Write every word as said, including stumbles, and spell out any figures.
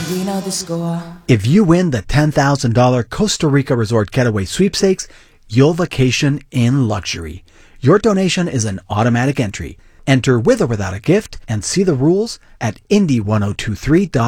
we know the score. If you win the ten thousand dollars Costa Rica Resort Getaway Sweepstakes, you'll vacation in luxury. Your donation is an automatic entry. Enter with or without a gift and see the rules at Indy ten twenty-three dot com.